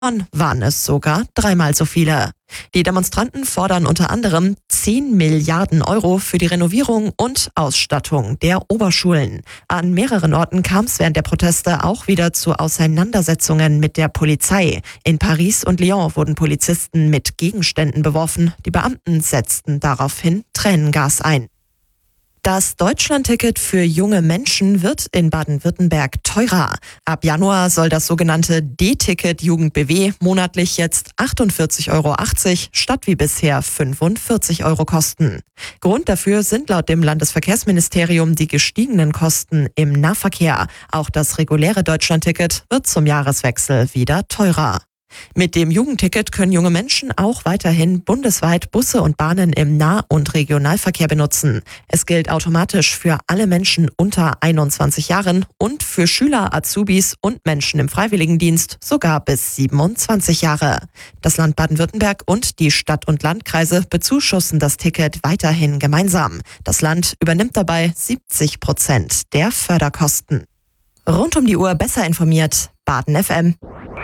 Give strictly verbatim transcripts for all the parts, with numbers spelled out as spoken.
waren es sogar dreimal so viele. Die Demonstranten fordern unter anderem zehn Milliarden Euro für die Renovierung und Ausstattung der Oberschulen. An mehreren Orten kam es während der Proteste auch wieder zu Auseinandersetzungen mit der Polizei. In Paris und Lyon wurden Polizisten mit Gegenständen beworfen. Die Beamten setzten daraufhin Tränengas ein. Das Deutschlandticket für junge Menschen wird in Baden-Württemberg teurer. Ab Januar soll das sogenannte D-Ticket Jugend B W monatlich jetzt achtundvierzig Euro achtzig statt wie bisher fünfundvierzig Euro kosten. Grund dafür sind laut dem Landesverkehrsministerium die gestiegenen Kosten im Nahverkehr. Auch das reguläre Deutschlandticket wird zum Jahreswechsel wieder teurer. Mit dem Jugendticket können junge Menschen auch weiterhin bundesweit Busse und Bahnen im Nah- und Regionalverkehr benutzen. Es gilt automatisch für alle Menschen unter einundzwanzig Jahren und für Schüler, Azubis und Menschen im Freiwilligendienst sogar bis siebenundzwanzig Jahre. Das Land Baden-Württemberg und die Stadt- und Landkreise bezuschussen das Ticket weiterhin gemeinsam. Das Land übernimmt dabei siebzig Prozent der Förderkosten. Rund um die Uhr besser informiert, Baden F M.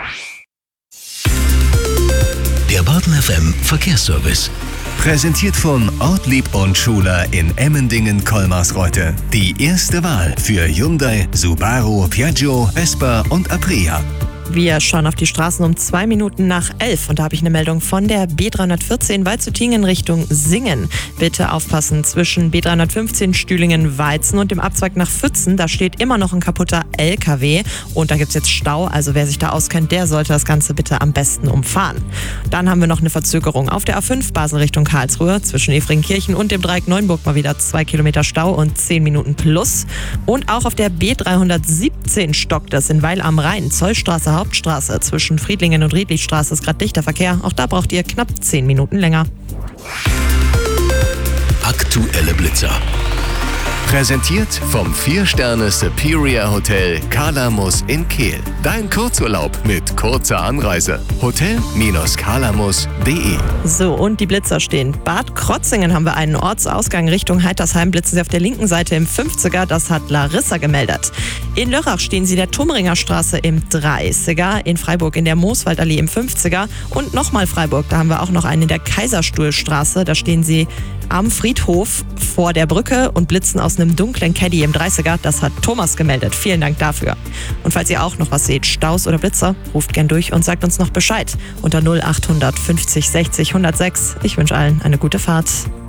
Der Baden F M Verkehrsservice. Präsentiert von Ortlieb und Schuler in Emmendingen-Kolmarsreuth. Die erste Wahl für Hyundai, Subaru, Piaggio, Vespa und Aprilia. Wir schauen auf die Straßen um zwei Minuten nach elf und da habe ich eine Meldung von der B dreihundertvierzehn Waldshüttingen Richtung Singen. Bitte aufpassen, zwischen B dreihundertfünfzehn Stühlingen-Weizen und dem Abzweig nach Pfützen, da steht immer noch ein kaputter L K W und da gibt es jetzt Stau, also wer sich da auskennt, der sollte das Ganze bitte am besten umfahren. Dann haben wir noch eine Verzögerung auf der A fünf Basel Richtung Karlsruhe, zwischen Efringkirchen und dem Dreieck Neuenburg mal wieder zwei Kilometer Stau und zehn Minuten plus. Und auch auf der B dreihundertsiebzehn stockt es in Weil am Rhein, Zollstraße Hauptstraße zwischen Friedlingen und Riedlichstraße ist gerade dichter Verkehr. Auch da braucht ihr knapp zehn Minuten länger. Aktuelle Blitzer. Präsentiert vom vier Sterne Superior Hotel Kalamus in Kehl. Dein Kurzurlaub mit kurzer Anreise. Hotel Kalamus punkt de. So, und die Blitzer stehen. Bad Krotzingen haben wir einen Ortsausgang Richtung Heitersheim. Blitzen sie auf der linken Seite im fünfziger. Das hat Larissa gemeldet. In Lörrach stehen sie der Tumringer Straße im dreißiger. In Freiburg in der Mooswaldallee im fünfziger. Und nochmal Freiburg. Da haben wir auch noch einen in der Kaiserstuhlstraße. Da stehen sie am Friedhof vor der Brücke und blitzen aus einem dunklen Caddy im dreißiger. Das hat Thomas gemeldet. Vielen Dank dafür. Und falls ihr auch noch was seht, Staus oder Blitzer, ruft gern durch und sagt uns noch Bescheid. Unter null achthundert fünfzig sechzig hundertsechs. Ich wünsche allen eine gute Fahrt.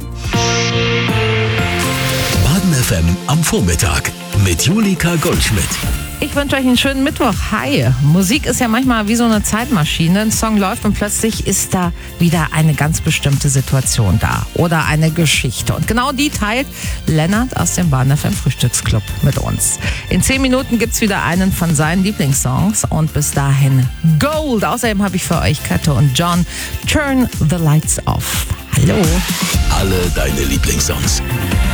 Baden F M am Vormittag mit Julika Goldschmidt. Ich wünsche euch einen schönen Mittwoch. Hi. Musik ist ja manchmal wie so eine Zeitmaschine. Ein Song läuft und plötzlich ist da wieder eine ganz bestimmte Situation da. Oder eine Geschichte. Und genau die teilt Lennart aus dem Baden F M Frühstücksclub mit uns. In zehn Minuten gibt es wieder einen von seinen Lieblingssongs. Und bis dahin Gold. Außerdem habe ich für euch Kato und John Turn the Lights Off. Hallo. Alle deine Lieblingssongs.